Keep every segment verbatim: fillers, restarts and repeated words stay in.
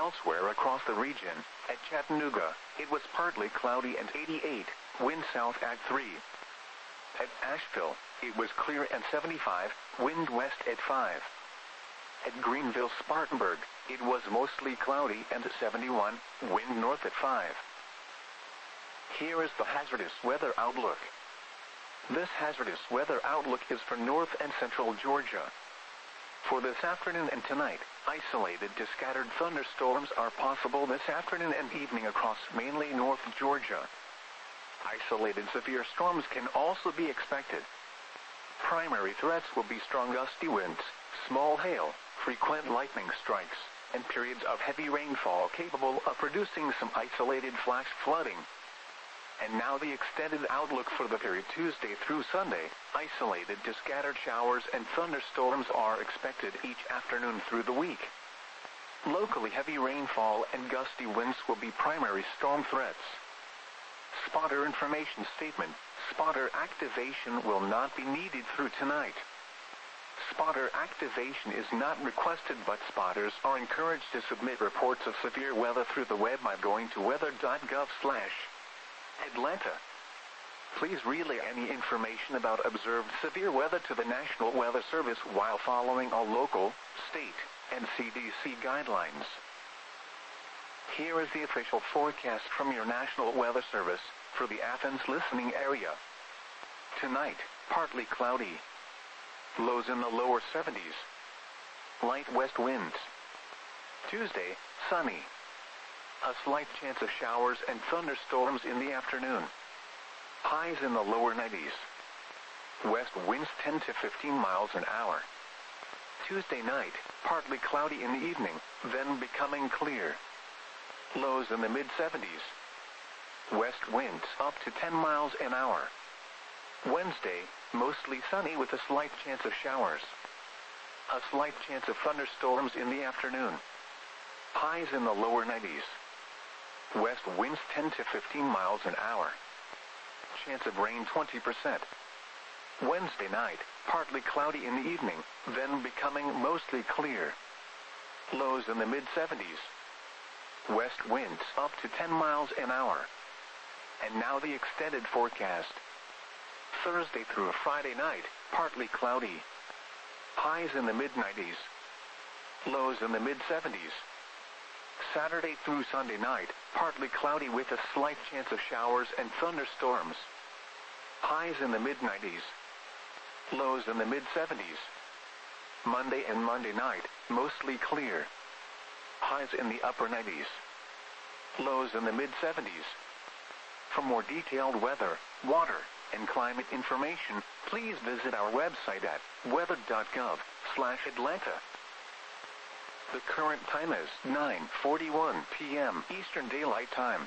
Elsewhere across the region, at Chattanooga, it was partly cloudy and eighty-eight, wind south at three. At Asheville, it was clear and seventy-five, wind west at five. At Greenville-Spartanburg, it was mostly cloudy and seventy-one, wind north at five. Here is the hazardous weather outlook. This hazardous weather outlook is for north and central Georgia. For this afternoon and tonight, isolated to scattered thunderstorms are possible this afternoon and evening across mainly north Georgia. Isolated severe storms can also be expected. Primary threats will be strong gusty winds, small hail, frequent lightning strikes, and periods of heavy rainfall capable of producing some isolated flash flooding. And now the extended outlook for the period Tuesday through Sunday. Isolated to scattered showers and thunderstorms are expected each afternoon through the week. Locally heavy rainfall and gusty winds will be primary storm threats. Spotter information statement. Spotter activation will not be needed through tonight. Spotter activation is not requested, but spotters are encouraged to submit reports of severe weather through the web by going to weather dot gov slash Atlanta. Please relay any information about observed severe weather to the National Weather Service while following all local, state, and C D C guidelines. Here is the official forecast from your National Weather Service for the Athens listening area. Tonight, partly cloudy. Lows in the lower seventies. Light west winds. Tuesday, sunny. A slight chance of showers and thunderstorms in the afternoon. Highs in the lower nineties. West winds ten to fifteen miles an hour. Tuesday night, partly cloudy in the evening, then becoming clear. Lows in the mid seventies. West winds up to ten miles an hour. Wednesday, mostly sunny with a slight chance of showers. A slight chance of thunderstorms in the afternoon. Highs in the lower nineties. West winds ten to fifteen miles an hour. Chance of rain twenty percent. Wednesday night, partly cloudy in the evening, then becoming mostly clear. Lows in the mid seventies. West winds up to ten miles an hour. And now the extended forecast. Thursday through Friday night, partly cloudy. Highs in the mid nineties. Lows in the mid seventies. Saturday through Sunday night, partly cloudy with a slight chance of showers and thunderstorms. Highs in the mid nineties. Lows in the mid seventies. Monday and Monday night, mostly clear. Highs in the upper nineties. Lows in the mid seventies. For more detailed weather, water, and climate information, please visit our website at weather dot gov slash Atlanta. The current time is nine forty-one p m Eastern Daylight Time.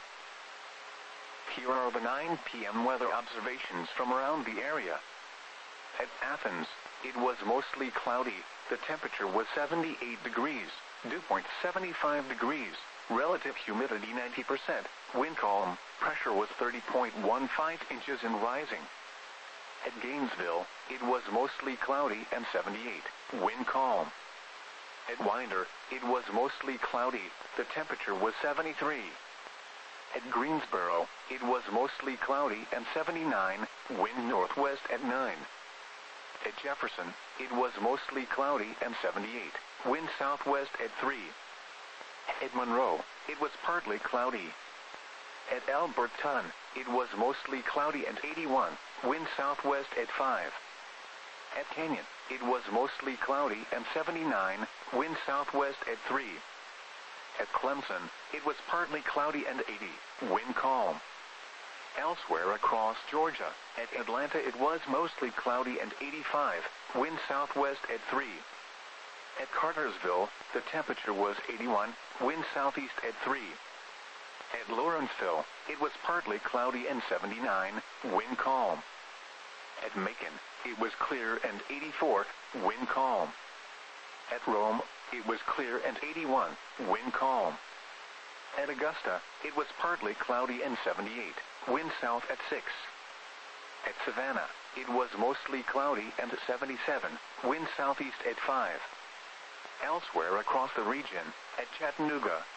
Here are the nine p m weather observations from around the area. At Athens, it was mostly cloudy. The temperature was seventy-eight degrees, dew point seventy-five degrees, relative humidity ninety percent, wind calm, pressure was thirty point one five inches and rising. At Gainesville, it was mostly cloudy and seventy-eight, wind calm. At Winder, it was mostly cloudy. The temperature was seventy-three. At Greensboro, it was mostly cloudy and seventy-nine, wind northwest at nine. At Jefferson, it was mostly cloudy and seventy-eight, wind southwest at three. At Monroe, it was partly cloudy. At Alberton, it was mostly cloudy and eighty-one, wind southwest at five. At Canyon, it was mostly cloudy and seventy-nine, wind southwest at three. At Clemson, it was partly cloudy and eighty, wind calm. Elsewhere across Georgia, at Atlanta it was mostly cloudy and eighty-five, wind southwest at three. At Cartersville, the temperature was eighty-one, wind southeast at three. At Lawrenceville, it was partly cloudy and seventy-nine, wind calm. At Macon, it was clear and eighty-four, wind calm. At Rome, it was clear and eighty-one, wind calm. At Augusta, it was partly cloudy and seventy-eight, wind south at six. At Savannah, it was mostly cloudy and seventy-seven, wind southeast at five. Elsewhere across the region, at Chattanooga,